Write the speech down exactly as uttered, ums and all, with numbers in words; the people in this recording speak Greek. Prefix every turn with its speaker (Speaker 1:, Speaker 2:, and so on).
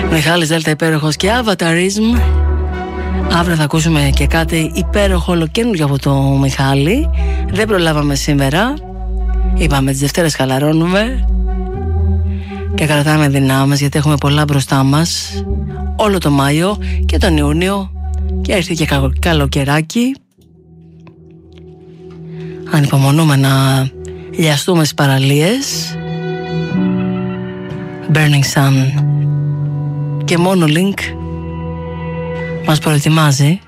Speaker 1: Μιχάλης Δέλτα, υπέροχος και Avatarism. Αύριο θα ακούσουμε και κάτι υπέροχο ολοκαίνουργιο από το Μιχάλη. Δεν προλάβαμε σήμερα. Είπαμε τις Δευτέρες χαλαρώνουμε και κρατάμε δυνάμεις, γιατί έχουμε πολλά μπροστά μας. Όλο το Μάιο και τον Ιούνιο, και έρθει και καλοκαιράκι. Ανυπομονούμε να λιαστούμε στις παραλίες. Burning Sun και Monolink μας προετοιμάζει.